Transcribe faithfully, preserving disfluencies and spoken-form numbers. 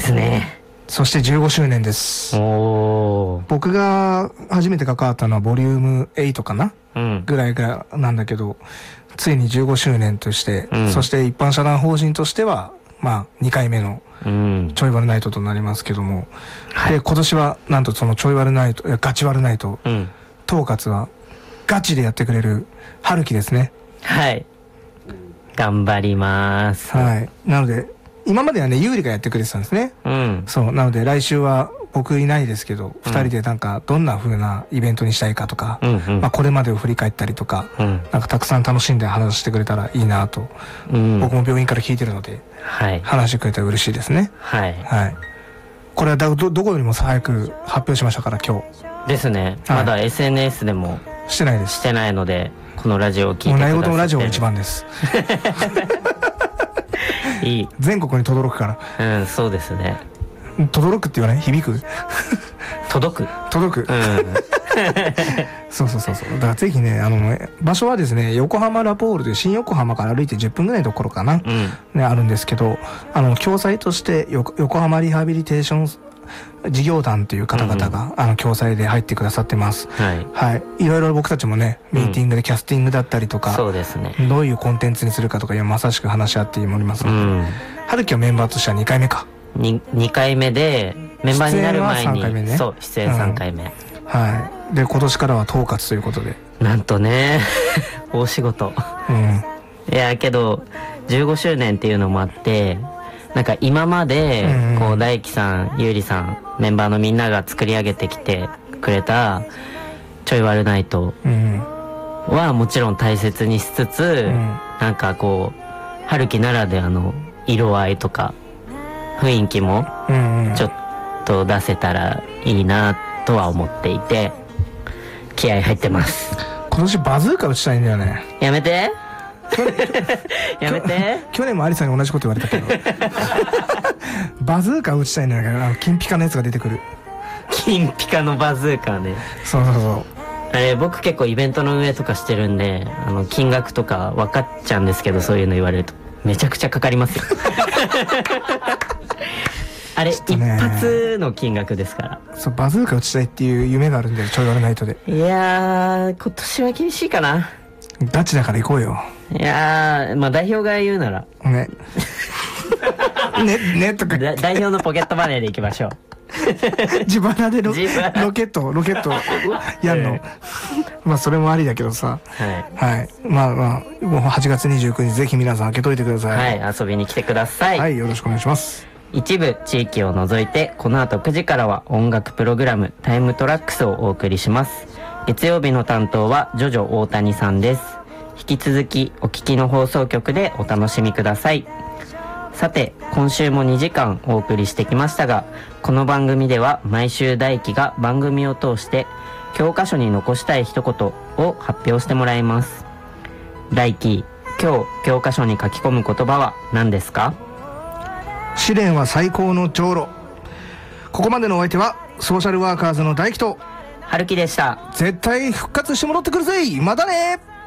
ですね。 そしてじゅうごしゅうねんです。 おー。 僕が初めて関わったのはボリュームはちかな、 うん、 ぐらいがなんだけど、ついにじゅうごしゅうねんとして、うん、そして一般社団法人としてはまあにかいめのちょいワルナイトとなりますけども、うん、で今年はなんとそのちょいワルナイト、ガチワルナイト、うん、統括はガチでやってくれる春樹ですね。 はい、頑張ります。 はい。なので今まではねユーリがやってくれてたんですね。うん、そうなので来週は僕いないですけど、うん、ふたりでなんかどんな風なイベントにしたいかとか、うんうん、まあ、これまでを振り返ったりとか、うん、なんかたくさん楽しんで話してくれたらいいなと、うん、僕も病院から聞いてるので、はい、話してくれたら嬉しいですね。はい、はい、これは ど, どこよりも早く発表しましたから今日ですね、はい、まだ エスエヌエス でもしてないですしてないので、このラジオを聞いてくださって、 もう内ごとのラジオが一番ですいい、全国に轟くから。 うん、そうですね。 轟くって言わない？響く届く届く、うん、そうそうそうそう。だからぜひね、あの場所はですね横浜ラポールという新横浜から歩いてじゅっぷんぐらいのところかな、うん、ね、あるんですけど、あの共催として横浜リハビリテーション事業団という方々が、うんうん、あの共催で入ってくださってます。はい、はい、いろいろ僕たちもねミーティングでキャスティングだったりとか、うん、そうですね、どういうコンテンツにするかとかまさしく話し合っておりますので、うん、春樹はメンバーとしてはにかいめか。 に, にかいめでメンバーになる前に、 ね、 そう出演さんかいめ、うん、 はい。で今年からは統括ということで、 なんとね大仕事、うん、いやけどじゅうごしゅうねんっていうのもあって、なんか今まで、うんうん、こう大輝さん、ゆうりさん、メンバーのみんなが作り上げてきてくれたちょいワルナイトはもちろん大切にしつつ、うん、なんかこう春樹ならではの色合いとか雰囲気もちょっと出せたらいいなとは思っていて気合入ってます。 今年バズーカ打ちたいんだよね。 やめてやめて。 去年もアリさんに同じこと言われたけどバズーカ打ちたいんだけど、あの金ピカのやつが出てくる。 金ピカのバズーカね。 そうそうそう。 あれ僕結構イベントの運営とかしてるんで、あの金額とか分かっちゃうんですけど、そういうの言われるとめちゃくちゃかかりますよあれ、一発の金額ですから。 そう、バズーカ打ちたいっていう夢があるんだよ、ちょいワルナイトで。 いやー、今年は厳しいかな。 ガチだから行こうよ。 いやー、まあ代表が言うならねねねとか代表のポケットマネーで行きましょう自腹で ロ, ロケットロケットやんの、えー、まあそれもありだけどさ、はい、はい、まあまあもうはちがつにじゅうくにちぜひ皆さん開けといてください。 はい、遊びに来てください。 はい、よろしくお願いします。 一部地域を除いてこの後くじからは音楽プログラムタイムトラックスをお送りします。月曜日の担当はジョジョ大谷さんです。引き続きお聞きの放送局でお楽しみください。さて今週もにじかんお送りしてきましたが、この番組では毎週大輝が番組を通して教科書に残したい一言を発表してもらいます。大輝、今日教科書に書き込む言葉は何ですか？ 試練は最高の上路。ここまでのお相手はソーシャルワーカーズの大輝と春樹でした。 絶対復活して戻ってくるぜ。またね。